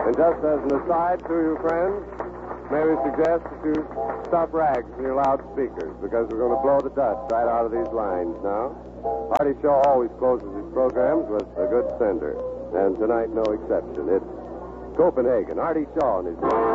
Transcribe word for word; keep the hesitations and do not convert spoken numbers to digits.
And just as an aside to you friends, may we suggest that you stop rags in your loudspeakers because we're going to blow the dust right out of these lines now. Artie Shaw always closes his programs with a good sender, and tonight no exception. It's Copenhagen. Artie Shaw and his...